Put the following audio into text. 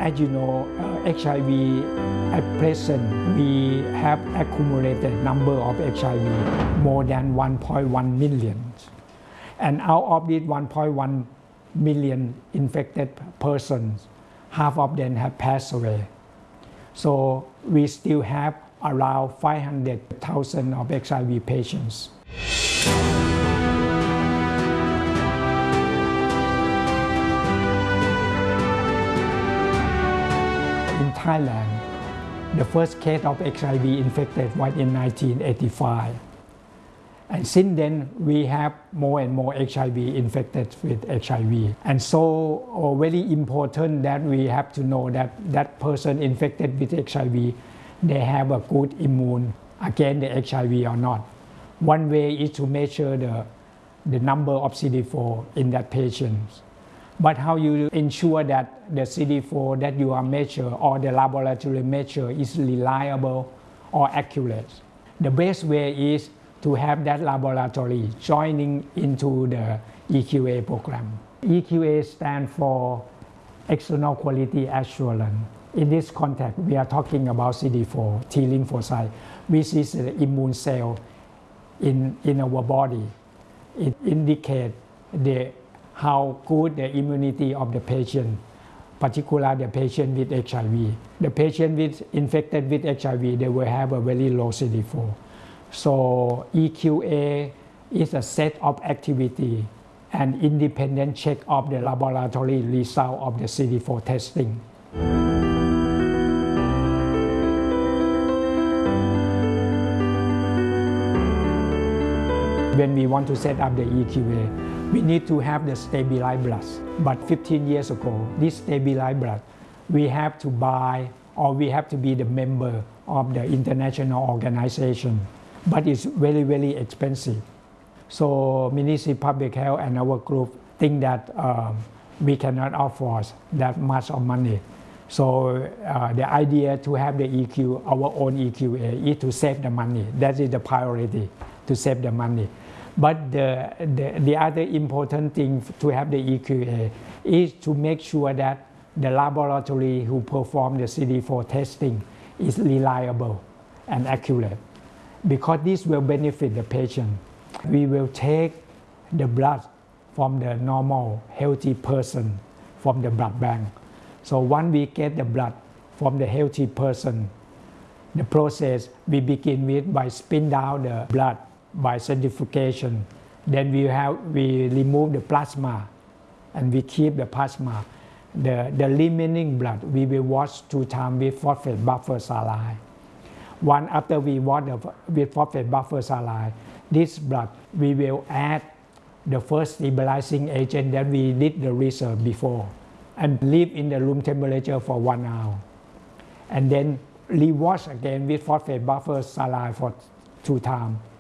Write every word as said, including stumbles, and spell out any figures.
As you know, uh, H I V at present, we have accumulated number of H I V more than one point one million. And out of these one point one million infected persons, half of them have passed away. So we still have around five hundred thousand of H I V patients. In Thailand, the first case of H I V infected was in nineteen eighty-five. And since then, we have more and more H I V infected with H I V. And so, oh, very important that we have to know that that person infected with H I V, they have a good immune against the H I V or not. One way is to measure the, the number of C D four in that patient. But how you ensure that the C D four that you are measuring or the laboratory measure is reliable or accurate? The best way is to have that laboratory joining into the E Q A program. E Q A stands for External Quality Assurance. In this context, we are talking about C D four, T lymphocyte, which is the immune cell in, in our body. It indicates the, how good the immunity of the patient, particularly the patient with H I V. The patient with infected with H I V, they will have a very low C D four. So E Q A is a set of activity and independent check of the laboratory result of the C D four testing. When we want to set up the E Q A, we need to have the stabilized blood. But fifteen years ago, this stabilized blood, we have to buy or we have to be the member of the international organization. But it's very, very expensive. So Ministry of Public Health and our group think that um, we cannot afford that much of money. So uh, the idea to have the E Q, our own E Q A, is to save the money. That is the priority, to save the money. But the, the, the other important thing to have the E Q A is to make sure that the laboratory who perform the C D four testing is reliable and accurate. Because this will benefit the patient. We will take the blood from the normal, healthy person from the blood bank. So once we get the blood from the healthy person, the process we begin with by spin down the blood by centrifugation. Then we, have, we remove the plasma and we keep the plasma. The, the remaining blood we will wash two times with phosphate buffer saline. One after we water with phosphate buffer saline, this blood we will add the first stabilizing agent that we did the research before and leave in the room temperature for one hour. And then rewash again with phosphate buffer saline for two times.